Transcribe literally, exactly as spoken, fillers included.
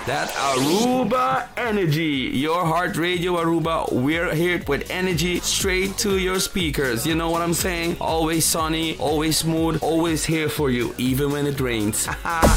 That Aruba Energy, your heart radio Aruba. We're here with energy straight to your speakers. You know what I'm saying? Always sunny, always smooth, always here for you, even when it rains.